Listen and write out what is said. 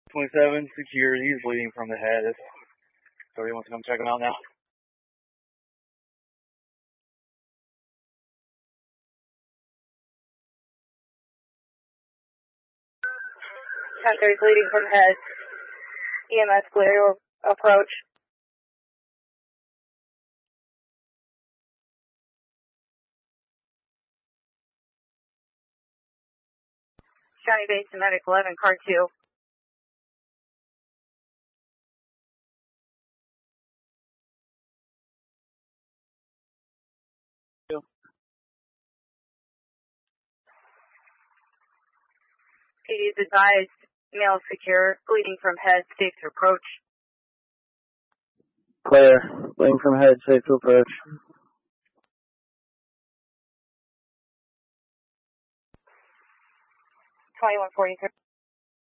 27, secure. He's bleeding from the head. Somebody wants to come check him out now. 10-3 bleeding from head. EMS clear, approach. County base to medic 11, car 2. PD is advised, male secure, bleeding from head, safe to approach. Clear. Bleeding from head, safe to approach. 2143.